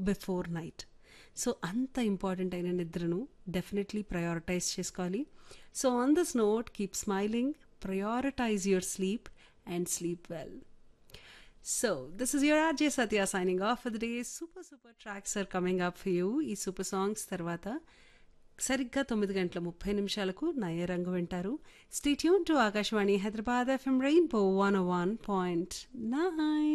Before night. So అంత important అయిన నిద్రను డెఫినెట్లీ ప్రయారిటైజ్ చేసుకోవాలి. So on this note, keep smiling, prioritize your sleep, and sleep well. So, this is your RJ Satya signing off for the day. Super tracks are coming up for you. ఈ super songs తర్వాత సరిగ్గా 9:30 నయరంగు వింటారు. Stay tune to Akashvani Hyderabad FM rainbow 101.9.